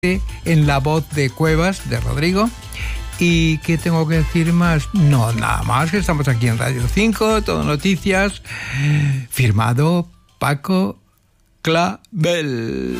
en la voz de Cuevas, de Rodrigo. ¿Y qué tengo que decir más? No, nada más, que estamos aquí en Radio 5, Todo Noticias, firmado Paco Clavel.